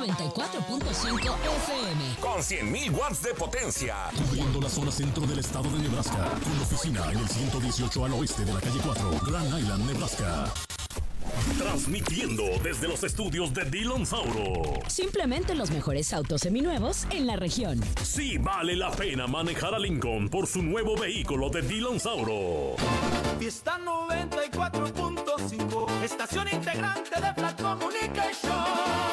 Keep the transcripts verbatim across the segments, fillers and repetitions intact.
noventa y cuatro punto cinco F M. Con cien mil watts de potencia. Cubriendo la zona centro del estado de Nebraska. Con oficina en el ciento dieciocho al oeste de la calle cuatro, Grand Island, Nebraska. Transmitiendo desde los estudios de Dillon Sauro. Simplemente los mejores autos seminuevos en la región. Sí vale la pena manejar a Lincoln por su nuevo vehículo de Dillon Sauro. Fiesta noventa y cuatro punto cinco, estación integrante de Flat Communication.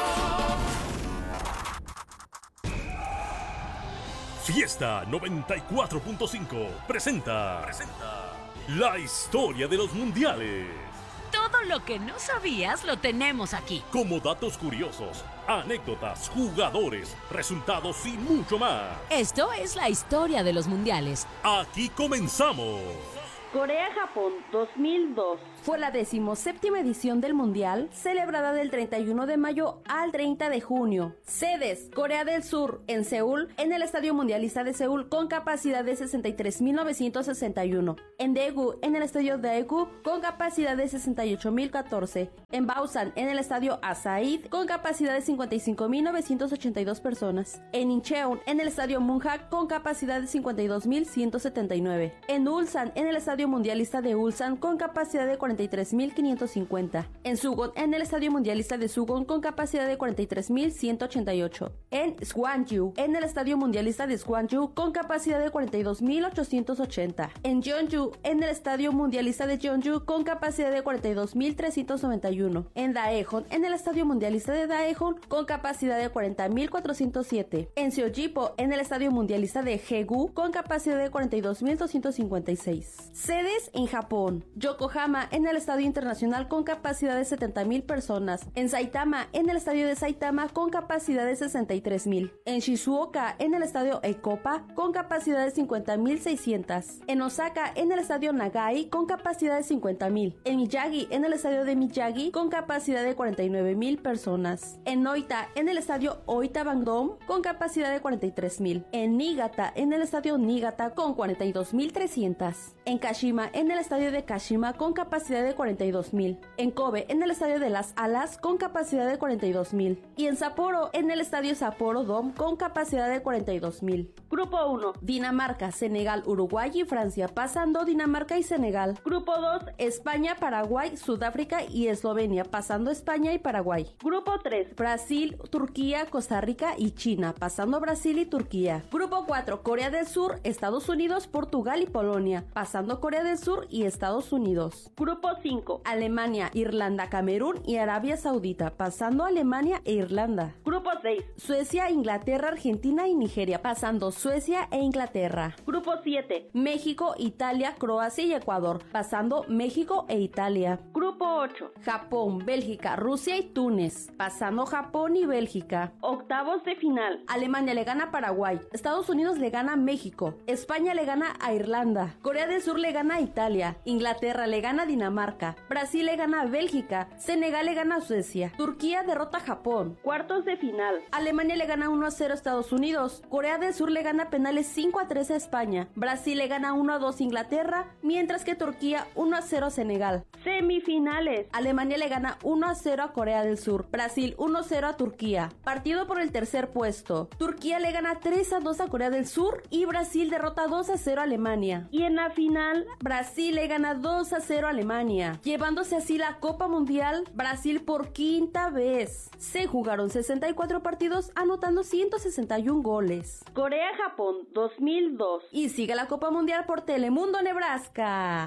Fiesta noventa y cuatro punto cinco presenta, presenta la historia de los mundiales. Todo lo que no sabías lo tenemos aquí. Como datos curiosos, anécdotas, jugadores, resultados y mucho más. Esto es la historia de los mundiales. Aquí comenzamos. Corea-Japón dos mil dos fue la decimoséptima edición del Mundial, celebrada del treinta y uno de mayo al treinta de junio. Sedes: Corea del Sur, en Seúl, en el Estadio Mundialista de Seúl, con capacidad de sesenta y tres mil novecientos sesenta y uno. En Daegu, en el Estadio Daegu, con capacidad de sesenta y ocho mil catorce. En Busan, en el Estadio Asaid, con capacidad de cincuenta y cinco mil novecientos ochenta y dos personas. En Incheon, en el Estadio Munhak, con capacidad de cincuenta y dos mil ciento setenta y nueve. En Ulsan, en el Estadio Mundialista de Ulsan, con capacidad de cuarenta y tres mil quinientos cincuenta. En Suwon, en el Estadio Mundialista de Suwon, con capacidad de cuarenta y tres mil ciento ochenta y ocho. En Gwangju, en el Estadio Mundialista de Gwangju, con capacidad de cuarenta y dos mil ochocientos ochenta. En Jeonju, en el Estadio Mundialista de Jeonju, con capacidad de cuarenta y dos mil trescientos noventa y uno. En Daejeon, en el Estadio Mundialista de Daejeon, con capacidad de cuarenta mil cuatrocientos siete. En Seojipo, en el Estadio Mundialista de Daegu, con capacidad de cuarenta y dos mil doscientos cincuenta y seis. Sedes en Japón: Yokohama, en el Estadio Internacional, con capacidad de setenta mil personas. En Saitama, en el Estadio de Saitama, con capacidad de sesenta y tres mil. En Shizuoka, en el Estadio Eikopa, con capacidad de cincuenta mil seiscientos. En Osaka, en el Estadio Nagai, con capacidad de cincuenta mil. En Miyagi, en el Estadio de Miyagi, con capacidad de cuarenta y nueve mil personas. En Noita, en el Estadio Oita Bandung, con capacidad de cuarenta y tres mil. En Niigata, en el Estadio Niigata, con cuarenta y dos mil trescientos. En Kashima, en el Estadio de Kashima, con capacidad de cuarenta y dos mil. En Kobe, en el Estadio de las Alas, con capacidad de cuarenta y dos mil. Y en Sapporo, en el Estadio Sapporo Dome, con capacidad de cuarenta y dos mil. Grupo uno: Dinamarca, Senegal, Uruguay y Francia, pasando Dinamarca y Senegal. Grupo dos: España, Paraguay, Sudáfrica y Eslovenia, pasando España y Paraguay. Grupo tres: Brasil, Turquía, Costa Rica y China, pasando Brasil y Turquía. Grupo cuatro: Corea del Sur, Estados Unidos, Portugal y Polonia, pasando Corea del Sur y Estados Unidos. Grupo cinco: Alemania, Irlanda, Camerún y Arabia Saudita, pasando Alemania e Irlanda. Grupo seis: Suecia, Inglaterra, Argentina y Nigeria, pasando Suecia e Inglaterra. Grupo siete: México, Italia, Croacia y Ecuador, pasando México e Italia. Grupo ocho: Japón, Bélgica, Rusia y Túnez, pasando Japón y Bélgica. Octavos de final: Alemania le gana a Paraguay, Estados Unidos le gana a México, España le gana a Irlanda, Corea del Sur le gana a Italia, Inglaterra le gana a Dinamarca, Brasil le gana a Bélgica, Senegal le gana a Suecia, Turquía derrota a Japón. Cuartos de final: Alemania le gana uno a cero a Estados Unidos, Corea del Sur le gana penales cinco a tres a España, Brasil le gana uno a dos a Inglaterra, mientras que Turquía uno a cero a Senegal. Semifinales: Alemania le gana uno a cero a Corea del Sur, Brasil uno a cero a Turquía. Partido por el tercer puesto: Turquía le gana tres a dos a Corea del Sur y Brasil derrota dos a cero a Alemania. Y en la final, Brasil le gana dos a cero a Alemania, llevándose así la Copa Mundial Brasil por quinta vez. Se jugaron sesenta y cuatro partidos, anotando ciento sesenta y uno goles. Corea-Japón dos mil dos. Y sigue la Copa Mundial por Telemundo Nebraska.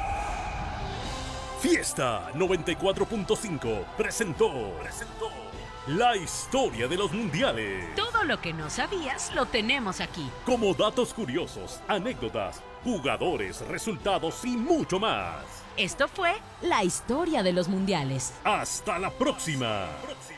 Fiesta noventa y cuatro punto cinco presentó, presentó la historia de los mundiales. Todo lo que no sabías lo tenemos aquí. Como datos curiosos, anécdotas, jugadores, resultados y mucho más. Esto fue la historia de los mundiales. Hasta la próxima.